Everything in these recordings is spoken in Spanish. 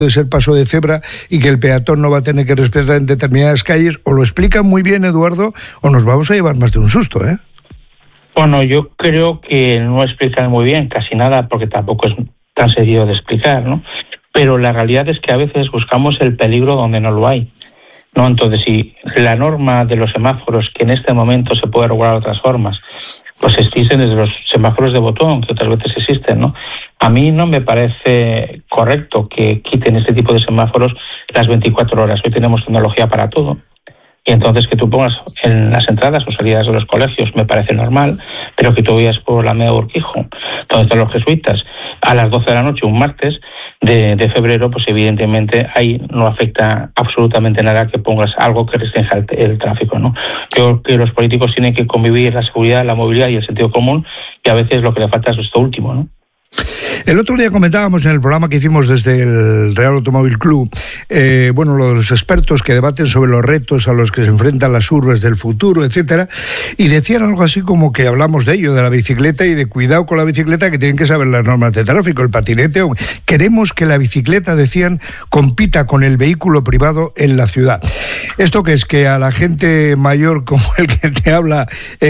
de ser paso de cebra y que el peatón no va a tener que respetar en determinadas calles, o lo explican muy bien, Eduardo, o nos vamos a llevar más de un susto, ¿eh? Bueno, yo creo que no explican muy bien casi nada, porque tampoco es tan sencillo de explicar, ¿no? Pero la realidad es que a veces buscamos el peligro donde no lo hay, ¿no? Entonces, si la norma de los semáforos, que en este momento se puede regular de otras formas, pues existen desde los semáforos de botón, que otras veces existen, ¿no? A mí no me parece correcto que quiten este tipo de semáforos las 24 horas. Hoy tenemos tecnología para todo. Y entonces que tú pongas en las entradas o salidas de los colegios me parece normal, pero que tú vayas por la Alameda de Urquijo, donde están los jesuitas, a las 12 de la noche, un martes de febrero, pues evidentemente ahí no afecta absolutamente nada que pongas algo que restrinja el tráfico, ¿no? Yo creo que los políticos tienen que convivir la seguridad, la movilidad y el sentido común, y a veces lo que le falta es esto último, ¿no? El otro día comentábamos en el programa que hicimos desde el Real Automóvil Club, lo de los expertos que debaten sobre los retos a los que se enfrentan las urbes del futuro, etcétera, y decían algo así como que hablamos de ello, de la bicicleta y de cuidado con la bicicleta, que tienen que saber las normas de tráfico, el patinete. Queremos que la bicicleta, decían, compita con el vehículo privado en la ciudad. ¿Esto qué es? Que a la gente mayor como el que te habla,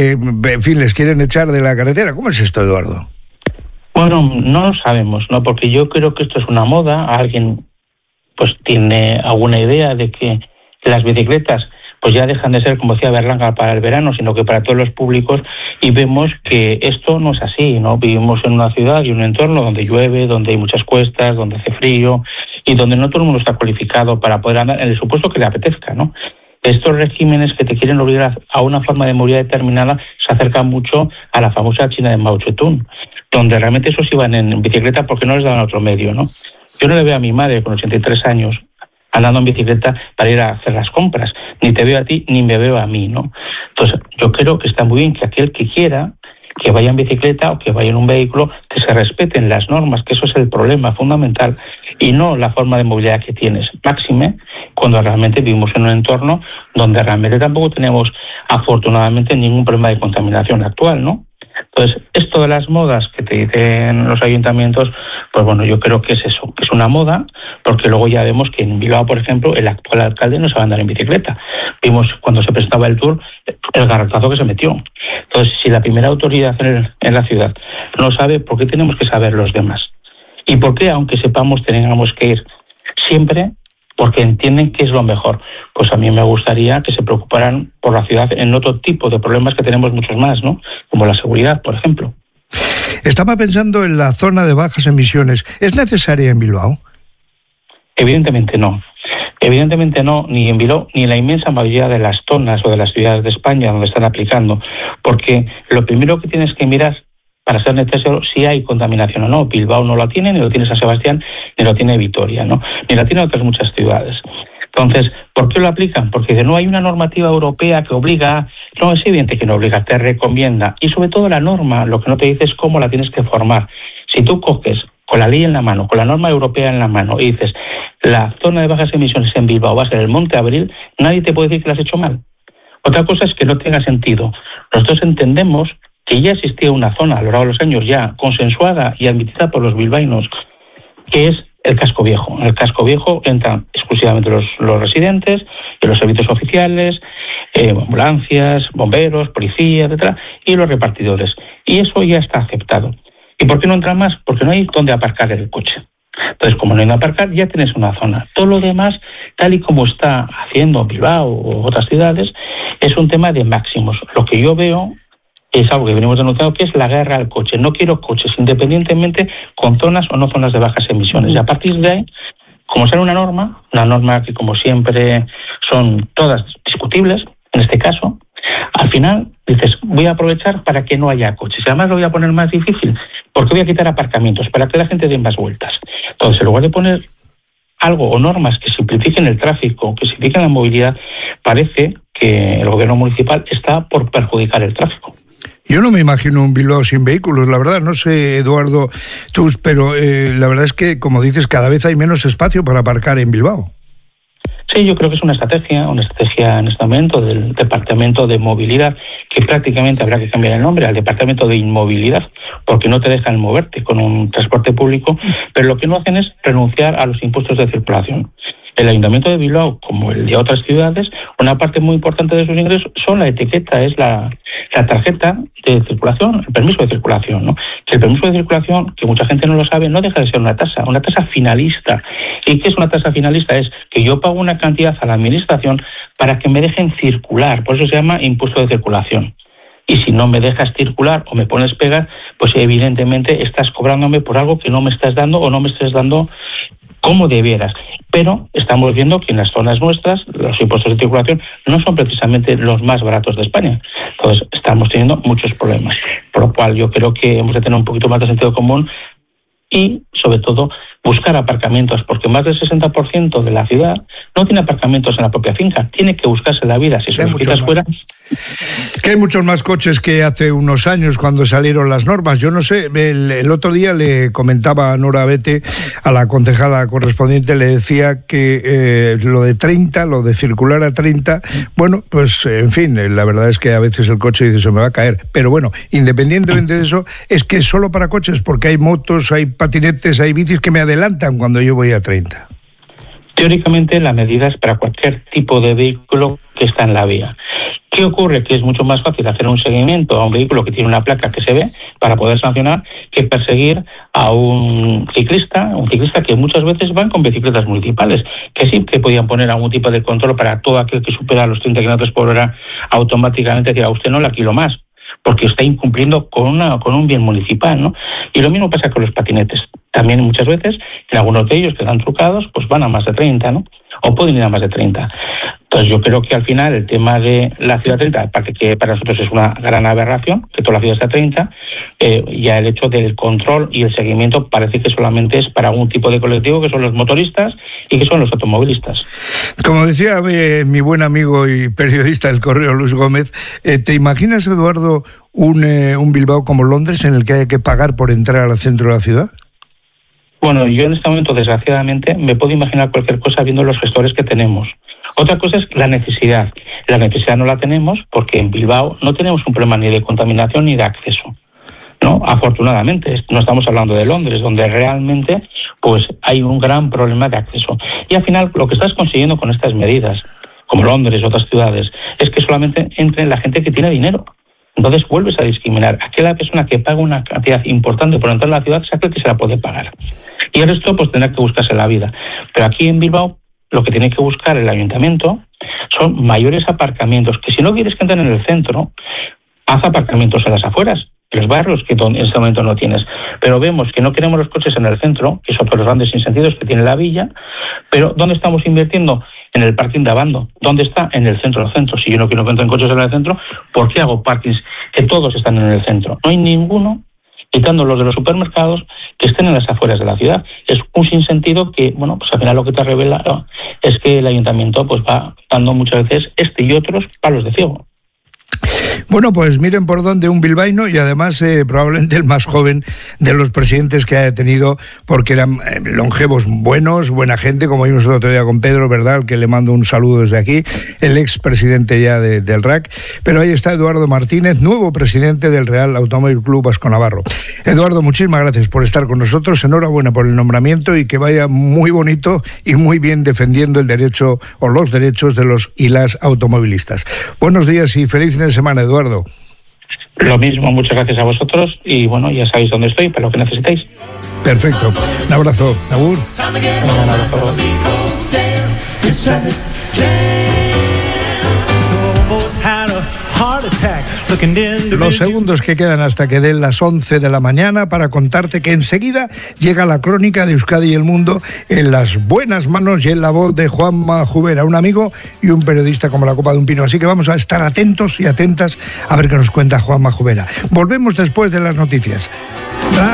en fin, les quieren echar de la carretera. ¿Cómo es esto, Eduardo? Bueno, no lo sabemos, ¿no? Porque yo creo que esto es una moda. Alguien pues tiene alguna idea de que las bicicletas pues ya dejan de ser, como decía Berlanga, para el verano, sino que para todos los públicos, y vemos que esto no es así, ¿no? Vivimos en una ciudad y un entorno donde llueve, donde hay muchas cuestas, donde hace frío, y donde no todo el mundo está cualificado para poder andar en el supuesto que le apetezca, ¿no? Estos regímenes que te quieren obligar a una forma de movilidad determinada se acercan mucho a la famosa China de Mao Zedong, donde realmente esos iban en bicicleta porque no les daban otro medio, ¿no? Yo no le veo a mi madre con 83 años andando en bicicleta para ir a hacer las compras. Ni te veo a ti, ni me veo a mí, ¿no? Entonces, yo creo que está muy bien que aquel que quiera que vaya en bicicleta o que vaya en un vehículo, que se respeten las normas, que eso es el problema fundamental, y no la forma de movilidad que tienes. Máxime, cuando realmente vivimos en un entorno donde realmente tampoco tenemos, afortunadamente, ningún problema de contaminación actual, ¿no? Entonces, esto de las modas que te dicen los ayuntamientos, pues bueno, yo creo que es eso, que es una moda, porque luego ya vemos que en Bilbao, por ejemplo, el actual alcalde no sabe andar en bicicleta. Vimos cuando se presentaba el Tour el garrotazo que se metió. Entonces, si la primera autoridad en la ciudad no sabe, ¿por qué tenemos que saber los demás? ¿Y por qué, aunque sepamos, tengamos que ir siempre? Porque entienden que es lo mejor. Pues a mí me gustaría que se preocuparan por la ciudad en otro tipo de problemas que tenemos muchos más, ¿no? Como la seguridad, por ejemplo. Estaba pensando en la zona de bajas emisiones. ¿Es necesaria en Bilbao? Evidentemente no. Evidentemente no, ni en Bilbao, ni en la inmensa mayoría de las zonas o de las ciudades de España donde están aplicando. Porque lo primero que tienes que mirar para ser necesario si hay contaminación o no. Bilbao no lo tiene, ni lo tiene San Sebastián, ni lo tiene Vitoria, ¿no? Ni lo tiene otras muchas ciudades. Entonces, ¿por qué lo aplican? Porque no hay una normativa europea que obliga. No, es evidente que no obliga, te recomienda. Y sobre todo la norma, lo que no te dice es cómo la tienes que formar. Si tú coges con la ley en la mano, con la norma europea en la mano, y dices, la zona de bajas emisiones en Bilbao va a ser el Monte Abril, nadie te puede decir que lo has hecho mal. Otra cosa es que no tenga sentido. Nosotros entendemos que ya existía una zona a lo largo de los años ya consensuada y admitida por los bilbaínos, que es el casco viejo. En el casco viejo entran exclusivamente los residentes, y los servicios oficiales, ambulancias, bomberos, policía, etcétera, y los repartidores. Y eso ya está aceptado. ¿Y por qué no entran más? Porque no hay dónde aparcar el coche. Entonces, como no hay dónde aparcar, ya tienes una zona. Todo lo demás, tal y como está haciendo Bilbao o otras ciudades, es un tema de máximos. Lo que yo veo es algo que venimos denunciando, que es la guerra al coche. No quiero coches, independientemente con zonas o no zonas de bajas emisiones. Y a partir de ahí, como sale una norma que como siempre son todas discutibles, en este caso, al final dices, voy a aprovechar para que no haya coches. Y además lo voy a poner más difícil, porque voy a quitar aparcamientos, para que la gente dé más vueltas. Entonces, en lugar de poner algo o normas que simplifiquen el tráfico, que simplifiquen la movilidad, parece que el gobierno municipal está por perjudicar el tráfico. Yo no me imagino un Bilbao sin vehículos, la verdad. No sé, Eduardo, pero la verdad es que, como dices, cada vez hay menos espacio para aparcar en Bilbao. Sí, yo creo que es una estrategia en este momento del Departamento de Movilidad, que prácticamente habrá que cambiar el nombre al Departamento de Inmovilidad, porque no te dejan moverte con un transporte público, pero lo que no hacen es renunciar a los impuestos de circulación. El Ayuntamiento de Bilbao, como el de otras ciudades, una parte muy importante de sus ingresos son la etiqueta, es la tarjeta de circulación, el permiso de circulación, ¿no? Que el permiso de circulación, que mucha gente no lo sabe, no deja de ser una tasa finalista. ¿Y qué es una tasa finalista? Es que yo pago una cantidad a la administración para que me dejen circular, por eso se llama impuesto de circulación. Y si no me dejas circular o me pones pegas, pues evidentemente estás cobrándome por algo que no me estás dando o no me estás dando como debieras. Pero estamos viendo que en las zonas nuestras los impuestos de circulación no son precisamente los más baratos de España. Entonces estamos teniendo muchos problemas. Por lo cual yo creo que hemos de tener un poquito más de sentido común y, sobre todo, buscar aparcamientos, porque más del 60% de la ciudad no tiene aparcamientos en la propia finca, tiene que buscarse la vida. Si se los quitas fuera... Que hay muchos más coches que hace unos años cuando salieron las normas. Yo no sé, el otro día le comentaba a Nora Bete, a la concejala correspondiente, le decía que lo de 30, lo de circular a 30, bueno, pues en fin, la verdad es que a veces el coche dice se me va a caer, pero bueno, independientemente de eso, es que es solo para coches, porque hay motos, hay patinetes, hay bicis que me adelantan cuando yo voy a 30. Teóricamente la medida es para cualquier tipo de vehículo que está en la vía. ¿Qué ocurre? Que es mucho más fácil hacer un seguimiento a un vehículo que tiene una placa que se ve para poder sancionar que perseguir a un ciclista que muchas veces van con bicicletas municipales, que sí que podían poner algún tipo de control para todo aquel que supera los 30 km por hora automáticamente decir a usted no le alquilo más, porque está incumpliendo con un bien municipal, ¿no? Y lo mismo pasa con los patinetes. También muchas veces, en algunos de ellos que dan trucados, pues van a más de 30, ¿no? O pueden ir a más de 30. Entonces yo creo que al final el tema de la ciudad 30, aparte que para nosotros es una gran aberración, que toda la ciudad sea 30, ya el hecho del control y el seguimiento parece que solamente es para un tipo de colectivo, que son los motoristas y que son los automovilistas. Como decía mi buen amigo y periodista del Correo, Luis Gómez, ¿te imaginas, Eduardo, un Bilbao como Londres en el que hay que pagar por entrar al centro de la ciudad? Bueno, yo en este momento, desgraciadamente, me puedo imaginar cualquier cosa viendo los gestores que tenemos. Otra cosa es la necesidad. La necesidad no la tenemos porque en Bilbao no tenemos un problema ni de contaminación ni de acceso, ¿no? Afortunadamente, no estamos hablando de Londres, donde realmente pues hay un gran problema de acceso. Y al final, lo que estás consiguiendo con estas medidas, como Londres y otras ciudades, es que solamente entre la gente que tiene dinero. Entonces vuelves a discriminar. Aquella persona que paga una cantidad importante por entrar a la ciudad sabe que se la puede pagar. Y el resto pues tendrá que buscarse la vida. Pero aquí en Bilbao lo que tiene que buscar el ayuntamiento son mayores aparcamientos, que si no quieres que entren en el centro, haz aparcamientos en las afueras, en los barrios que en este momento no tienes. Pero vemos que no queremos los coches en el centro, que son otros los grandes sinsentidos que tiene la villa, pero ¿dónde estamos invirtiendo? En el parking de Abando. ¿Dónde está? En el centro del centro. Si yo no quiero que entren coches en el centro, ¿por qué hago parkings que todos están en el centro? No hay ninguno, quitando los de los supermercados, que estén en las afueras de la ciudad. Es un sinsentido que, bueno, pues al final lo que te revela es que el ayuntamiento pues va dando muchas veces este y otros palos de ciego. Bueno, pues miren por dónde un bilbaíno y además probablemente el más joven de los presidentes que haya tenido, porque eran longevos buenos, buena gente, como vimos el otro día con Pedro, ¿verdad?, al que le mando un saludo desde aquí, el expresidente ya del RAC, pero ahí está Eduardo Martínez, nuevo presidente del Real Automóvil Club Vasco Navarro. Eduardo, muchísimas gracias por estar con nosotros, enhorabuena por el nombramiento y que vaya muy bonito y muy bien defendiendo el derecho o los derechos de los y las automovilistas. Buenos días y feliz fin de semana, Eduardo. Lo mismo, muchas gracias a vosotros y bueno, ya sabéis dónde estoy para lo que necesitéis. Perfecto, un abrazo, Agur. Un abrazo. Los segundos que quedan hasta que den las 11 de la mañana para contarte que enseguida llega la crónica de Euskadi y el mundo en las buenas manos y en la voz de Juanma Jubera, un amigo y un periodista como la copa de un pino. Así que vamos a estar atentos y atentas a ver qué nos cuenta Juanma Jubera. Volvemos después de las noticias.